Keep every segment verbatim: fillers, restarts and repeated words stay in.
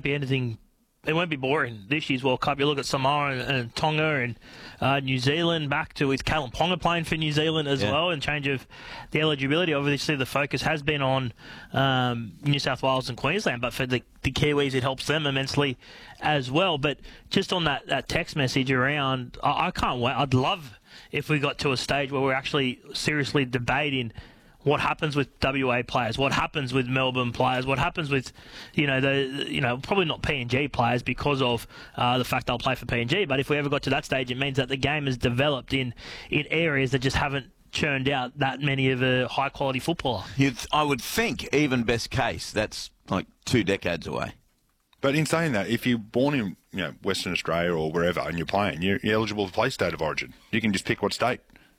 be anything. It won't be boring this year's World Cup. You look at Samoa and, and Tonga and uh, New Zealand, back to with Kalyn Ponga playing for New Zealand as yeah. well, and change of the eligibility. Obviously, the focus has been on um, New South Wales and Queensland, but for the, the Kiwis, it helps them immensely as well. But just on that, that text message around, I, I can't wait. I'd love if we got to a stage where we're actually seriously debating what happens with W A players, what happens with Melbourne players, what happens with, you know, the you know probably not P N G players because of uh, the fact they'll play for P N G. But if we ever got to that stage, it means that the game has developed in, in areas that just haven't churned out that many of a high quality footballer. You'd, I would think, even best case, that's like two decades away. But in saying that, if you're born in you know Western Australia or wherever and you're playing, you're, you're eligible to play State of Origin. You can just pick what state.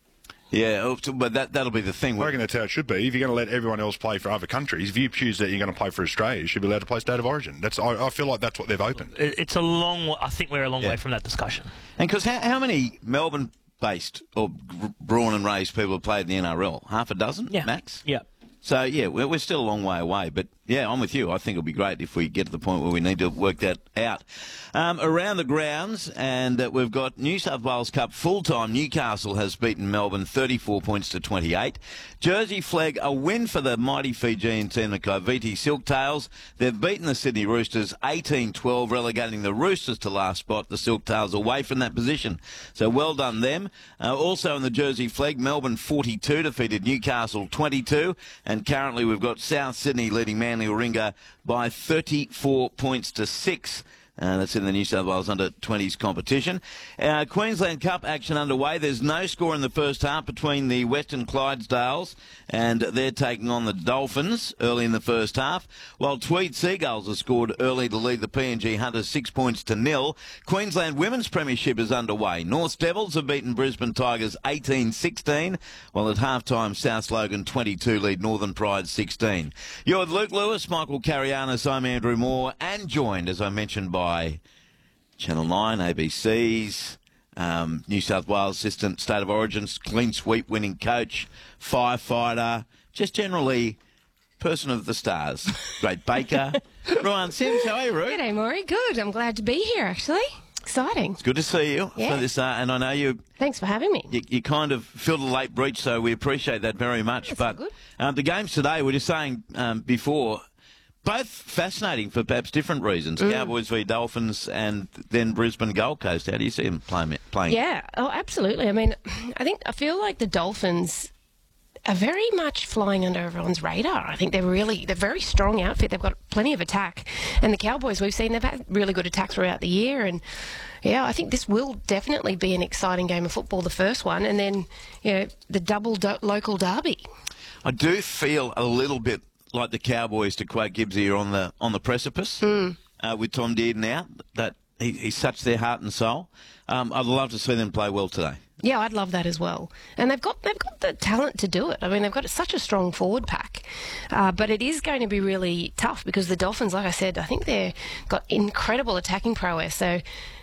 Yeah, but that, that'll be the thing. I reckon that's how it should be. If you're going to let everyone else play for other countries, if you choose that you're going to play for Australia, you should be allowed to play State of Origin. That's I, I feel like that's what they've opened. It's a long I think we're a long yeah. way from that discussion. And because how, how many Melbourne-based or born and raised people have played in the N R L? Half a dozen, yeah. max? Yeah. So, yeah, we're, we're still a long way away. But, yeah, I'm with you. I think it'll be great if we get to the point where we need to work that out. Um, around the grounds, and uh, we've got New South Wales Cup full-time. Newcastle has beaten Melbourne thirty-four points to twenty-eight. Jersey Flag, a win for the mighty Fijian team, the Kaiviti Silktails. They've beaten the Sydney Roosters eighteen twelve, relegating the Roosters to last spot, the Silktails away from that position. So well done them. Uh, also in the Jersey Flag, Melbourne forty-two defeated Newcastle twenty-two, and currently we've got South Sydney leading Manly Warringah by thirty-four points to six. Uh, that's in the New South Wales under twenties competition. Uh, Queensland Cup action underway. There's no score in the first half between the Western Clydesdales, and they're taking on the Dolphins early in the first half, while Tweed Seagulls have scored early to lead the P N G Hunters six points to nil. Queensland Women's Premiership is underway. North Devils have beaten Brisbane Tigers eighteen sixteen, while at half-time South Logan twenty-two lead Northern Pride sixteen. You're with Luke Lewis, Michael Carianis, I'm Andrew Moore, and joined, as I mentioned, by by Channel nine, A B C's, um, New South Wales assistant State of Origins, clean sweep winning coach, firefighter, just generally person of the stars. Great baker. Ryan Sims, how are you, Ruth? G'day, Maury. Good. I'm glad to be here, actually. Exciting. It's good to see you. Yeah. For this, uh, and I know you... Thanks for having me. You, you kind of filled a late breach, so we appreciate that very much. That's but good. Um, the games today, we were just saying um, before... Both fascinating for perhaps different reasons. Mm. Cowboys v Dolphins and then Brisbane Gold Coast. How do you see them play, playing? Yeah, oh, absolutely. I mean, I think I feel like the Dolphins are very much flying under everyone's radar. I think they're really, they're a very strong outfit. They've got plenty of attack. And the Cowboys, we've seen they've had really good attack throughout the year. And yeah, I think this will definitely be an exciting game of football, the first one. And then, you know, the double do- local derby. I do feel a little bit like the Cowboys, to quote Gibbsy, are on the on the precipice mm. uh, with Tom Dearden out. That he, he's such their heart and soul. Um, I'd love to see them play well today. Yeah, I'd love that as well. And they've got they've got the talent to do it. I mean, they've got such a strong forward pack. Uh, but it is going to be really tough because the Dolphins, like I said, I think they've got incredible attacking prowess. So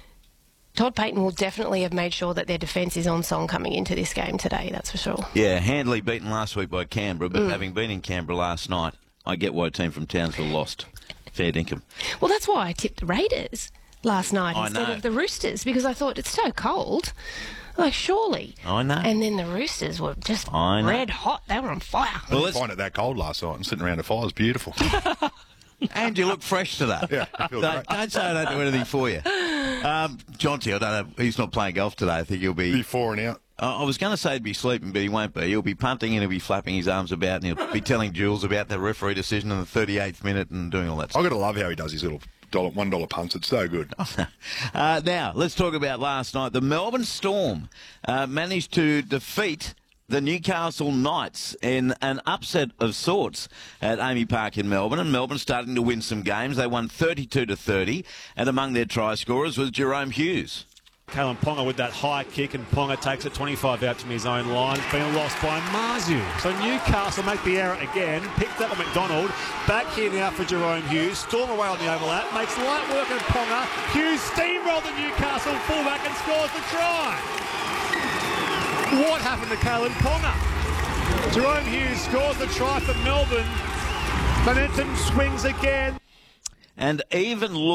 Todd Payton will definitely have made sure that their defence is on song coming into this game today, that's for sure. Yeah, Handley beaten last week by Canberra, but mm. having been in Canberra last night, I get why a team from Townsville lost. Fair dinkum. Well, that's why I tipped the Raiders last night I instead know. of the Roosters, because I thought it's so cold. Like, surely. I know. And then the Roosters were just red hot. They were on fire. Well, let's find it that cold last night and sitting around a fire was beautiful. And you look fresh today. Yeah, I feel don't, great. Don't say I don't do anything for you. Um, Jonty, I don't know. He's not playing golf today. I think he'll be... Be four and out. Uh, I was going to say he'd be sleeping, but he won't be. He'll be punting and he'll be flapping his arms about and he'll be telling Jules about the referee decision in the thirty-eighth minute and doing all that stuff. I've got to love how he does his little dollar, one dollar punts. It's so good. uh, now, let's talk about last night. The Melbourne Storm uh, managed to defeat the Newcastle Knights in an upset of sorts at Amy Park in Melbourne, and Melbourne starting to win some games. They won thirty-two to thirty, and among their try scorers was Jerome Hughes. Kalyn Ponga with that high kick, and Ponga takes it twenty-five out from his own line. It's been lost by Marzu. So Newcastle make the error again, picked up by McDonald. Back here now for Jerome Hughes. Storm away on the overlap, makes light work of Ponga. Hughes steamrolled the Newcastle fullback and scores the try. What happened to Kalyn Ponga? Jerome Hughes scores the try for Melbourne. Momentum swings again. And even